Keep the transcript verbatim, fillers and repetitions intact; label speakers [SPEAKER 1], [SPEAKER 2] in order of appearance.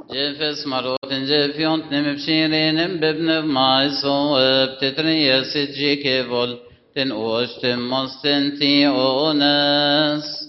[SPEAKER 1] جفس مروت جفيونت نمبشيرين ببن مايسو بتتريس جيكيفول تن اوشتم مستنتي اونس